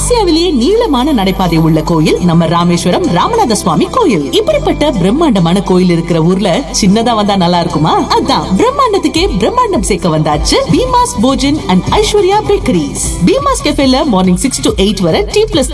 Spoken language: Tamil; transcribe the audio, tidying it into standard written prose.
ஆசியாவிலேயே நீளமான நடைபாதை உள்ள கோயில் நம்ம ராமேஸ்வரம் ராமநாத சுவாமி கோயில். இப்படிப்பட்ட பிரம்மாண்டமான கோயில் இருக்கிற ஊர்ல சின்னதா வந்தா நல்லா இருக்குமா? அதான் பிரம்மாண்டத்துக்கே பிரம்மாண்டம் சேர்க்க வந்தாச்சு Bheema's Bhojan and Aishwarya bakeries. Bheema's கெஃபேல morning 6 to 8 வரை டீ பிளஸ்